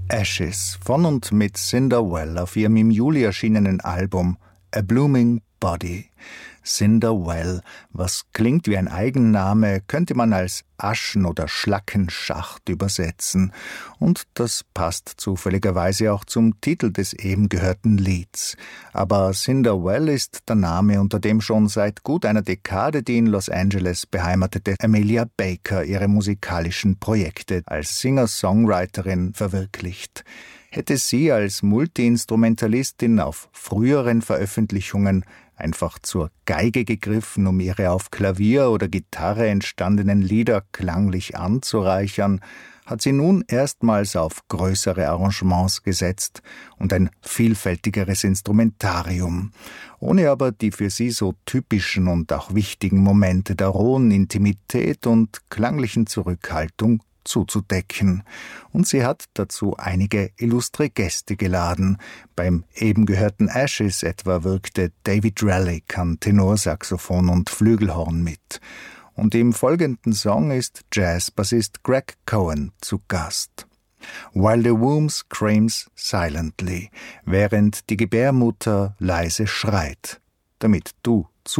Ashes von und mit Cinder Well auf ihrem im Juli erschienenen Album A Blooming Body. Cinder Well, was klingt wie ein Eigenname, könnte man als Aschen- oder Schlackenschacht übersetzen. Und das passt zufälligerweise auch zum Titel des eben gehörten Lieds. Aber Cinder Well ist der Name, unter dem schon seit gut einer Dekade die in Los Angeles beheimatete Amelia Baker ihre musikalischen Projekte als Singer-Songwriterin verwirklicht. Hätte sie als Multiinstrumentalistin auf früheren Veröffentlichungen einfach zur Geige gegriffen, um ihre auf Klavier oder Gitarre entstandenen Lieder klanglich anzureichern, hat sie nun erstmals auf größere Arrangements gesetzt und ein vielfältigeres Instrumentarium, ohne aber die für sie so typischen und auch wichtigen Momente der rohen Intimität und klanglichen Zurückhaltung zuzudecken. Und sie hat dazu einige illustre Gäste geladen. Beim eben gehörten Ashes etwa wirkte David Relic an Tenorsaxophon und Flügelhorn mit. Und im folgenden Song ist Jazzbassist Greg Cohen zu Gast. While the womb screams silently, während die Gebärmutter leise schreit, damit du